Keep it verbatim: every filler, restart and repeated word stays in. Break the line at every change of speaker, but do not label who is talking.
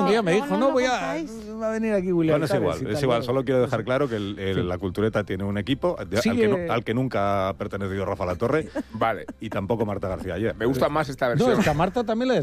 un día me
Luego
dijo,
no
no,
lo
voy a,
contáis.
va a venir aquí William.
Bueno, es
Tales
igual,
y
es
tal,
igual.
bueno.
Solo quiero dejar claro que el- el-
Sí.
la Cultureta tiene un equipo de-
Sigue-
al, que nu- al que nunca ha pertenecido Rafa Latorre
Vale.
y tampoco Marta García ayer.
Me gusta más esta
No,
versión.
es que a Marta también le